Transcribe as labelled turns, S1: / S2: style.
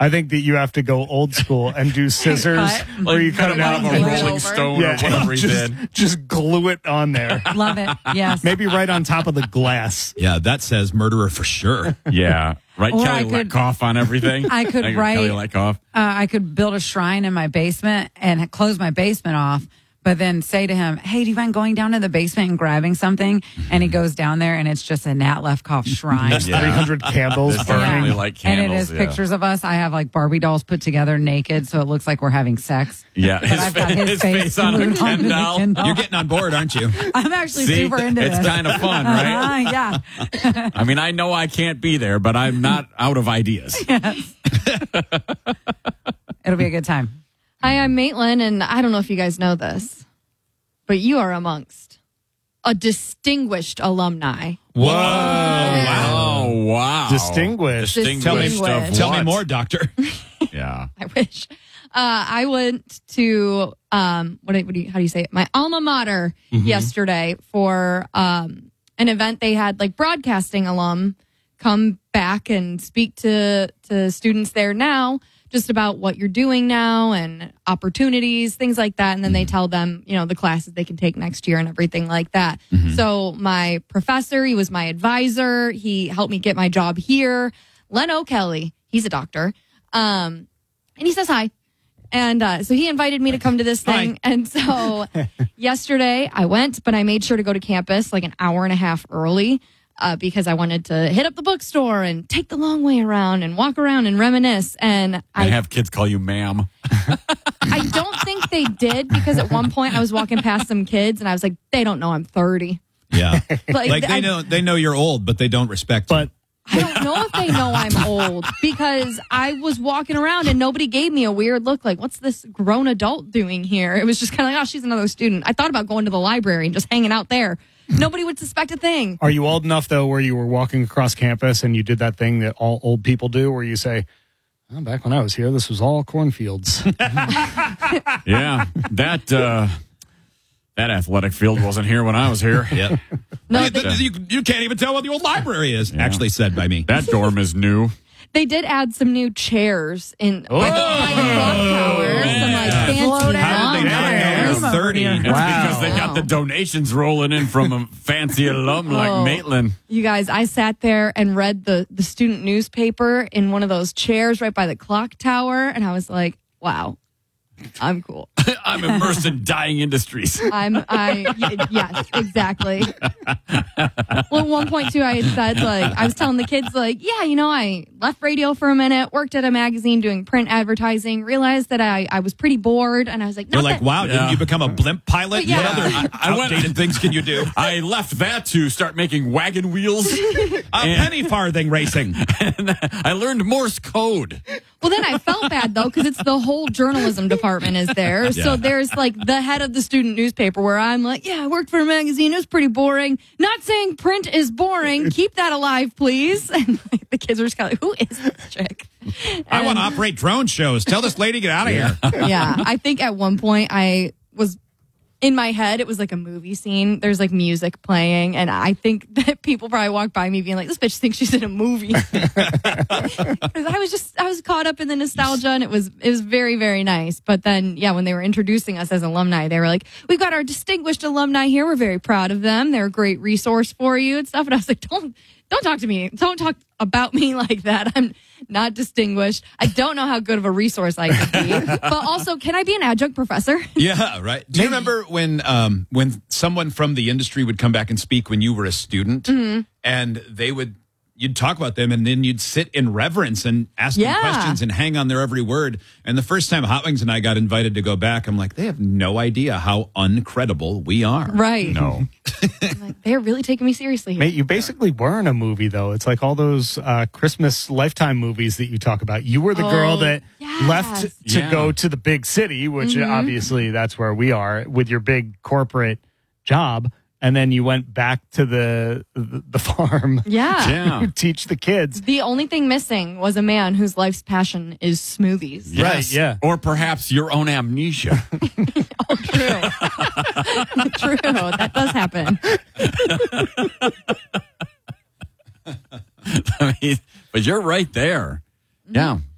S1: I think that you have to go old school and do scissors where you cut it out
S2: of a Rolling Stone or whatever he did.
S1: Just glue it on there.
S3: Love it. Yes.
S1: Maybe right on top of the glass.
S4: Yeah, that says murderer for sure.
S2: Yeah. Right,
S3: Or
S2: Kelly Letkoff on everything.
S3: I could write.
S2: Kelly Letkoff.
S3: I could build a shrine in my basement and close my basement off, but then say to him, "Hey, do you mind going down to the basement and grabbing something?" And he goes down there, and it's just a Nat Lefkoff shrine.
S1: That's 300 candles
S2: There's
S1: burning.
S2: definitely like candles.
S3: And it is pictures of us. I have like Barbie dolls put together naked, so it looks like we're having sex.
S2: Yeah,
S3: But I've got his face
S2: on a
S3: glued onto
S2: Ken
S3: the
S2: doll.
S3: Ken doll.
S4: You're getting on board, aren't you?
S3: I'm actually
S2: See,
S3: super into this.
S2: it's kind of fun, right?
S3: Yeah.
S2: I mean, I know I can't be there, but I'm not out of ideas.
S3: It'll be a good time.
S5: Hi, I'm Maitland, and I don't know if you guys know this, but you are amongst a distinguished alumni.
S4: Whoa.
S2: Wow. Oh, wow.
S1: Distinguished.
S4: Tell me
S2: What?
S4: more, doctor.
S2: Yeah.
S5: I wish. I went to how do you say it? My alma mater yesterday for an event. They had like broadcasting alum come back and speak to students there now, just about what you're doing now and opportunities, things like that. And then they tell them, the classes they can take next year and everything like that. So my professor, he was my advisor. He helped me get my job here. Len O'Kelly, he's a doctor. And he says hi. And so he invited me to come to this thing.
S4: Hi.
S5: And so yesterday I went, but I made sure to go to campus like an hour and a half early. Because I wanted to hit up the bookstore and take the long way around and walk around and reminisce. And
S2: I have kids call you ma'am.
S5: I don't think they did, because at one point I was walking past some kids and I was like, they don't know I'm 30.
S4: Yeah.
S5: Like,
S4: they know you're old, but they don't respect you.
S1: But
S5: I don't know if they know I'm old, because I was walking around and nobody gave me a weird look like, what's this grown adult doing here? It was just kind of like, oh, she's another student. I thought about going to the library and just hanging out there. Nobody would suspect a thing.
S1: are you old enough, though, where you were walking across campus and you did that thing that all old people do where you say, oh, back when I was here, this was all cornfields?
S2: Yeah. That athletic field wasn't here when I was here.
S4: Yeah.
S5: No,
S4: you can't even tell what the old library is. Actually said by me.
S2: That dorm is new.
S5: They did add some new chairs by the clock tower. Some like fancy
S4: How did they not know you're 30?
S2: It's because they got the donations rolling in from a fancy alum like Maitland.
S5: You guys, I sat there and read the student newspaper in one of those chairs right by the clock tower, and I was like, wow, I'm cool.
S2: I'm immersed in dying industries.
S5: Yes, exactly. Well, at one point too, I had said, like, I was telling the kids, like, yeah, I left radio for a minute, worked at a magazine doing print advertising, realized that I was pretty bored, and I was like,
S4: You're like, wow, didn't you become a blimp pilot?
S5: Yeah.
S4: What other outdated things can you do?
S2: I left that to start making wagon wheels.
S4: Penny farthing racing.
S2: And I learned Morse code.
S5: Well, then I felt bad, though, because it's the whole journalism department is there.
S4: Yeah.
S5: So there's like the head of the student newspaper where I'm like, yeah, I worked for a magazine. It was pretty boring. Not saying print is boring. Keep that alive, please. And like, the kids were just kind of like, who is this chick?
S4: I want to operate drone shows. Tell this lady, get out of here.
S5: Yeah. I think at one point I was in my head, it was like a movie scene. There's like music playing, and I think that people probably walk by me being like, this bitch thinks she's in a movie. I was caught up in the nostalgia, and it was very, very nice. But then, yeah, when they were introducing us as alumni, they were like, we've got our distinguished alumni here. We're very proud of them. They're a great resource for you and stuff. And I was like, don't talk to me. Don't talk about me like that. I'm not distinguished. I don't know how good of a resource I could be. But also, can I be an adjunct professor?
S4: Yeah, right. Do you remember when someone from the industry would come back and speak when you were a student, and you'd talk about them, and then you'd sit in reverence and ask them questions and hang on their every word. And the first time Hot Wings and I got invited to go back, I'm like, they have no idea how uncredible we are.
S5: Right.
S2: No.
S5: Like, they're really taking me seriously here.
S1: Mate, you basically were in a movie, though. It's like all those Christmas Lifetime movies that you talk about. You were the girl that left to go to the big city, which obviously that's where we are, with your big corporate job. And then you went back to the farm to teach the kids.
S5: The only thing missing was a man whose life's passion is smoothies.
S2: Yes.
S1: Right, yeah.
S2: Or perhaps your own amnesia.
S5: Oh, true. True. That does happen.
S2: I mean, but you're right there. Yeah.